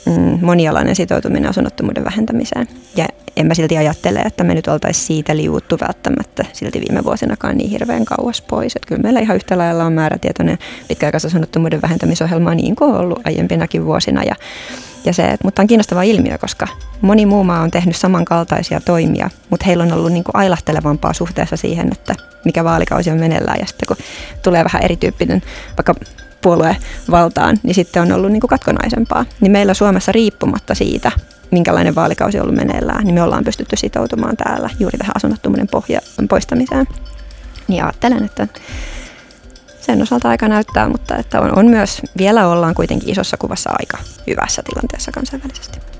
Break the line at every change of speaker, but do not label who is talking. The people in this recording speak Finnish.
monialainen sitoutuminen asunnottomuuden vähentämiseen. Ja en mä silti ajattele, että me nyt oltaisiin siitä liuuttu välttämättä silti viime vuosinakaan niin hirveän kauas pois. Että kyllä meillä ihan yhtä lailla on määrätietoinen pitkäaikaisasunnottomuuden vähentämisohjelma niin kuin on ollut aiempinakin vuosina. Mutta on kiinnostava ilmiö, koska moni muu maa on tehnyt samankaltaisia toimia, mutta heillä on ollut niin kuin ailahtelevampaa suhteessa siihen, että mikä vaalikausi on meneillään. Ja sitten kun tulee vähän erityyppinen vaikka puolue valtaan, niin sitten on ollut niin kuin katkonaisempaa. Niin meillä Suomessa riippumatta siitä, minkälainen vaalikausi on ollut meneillään, niin me ollaan pystytty sitoutumaan täällä juuri tähän asunnottomuuden poistamiseen. Niin ajattelen, että sen osalta aika näyttää, mutta että on myös, vielä ollaan kuitenkin isossa kuvassa aika hyvässä tilanteessa kansainvälisesti.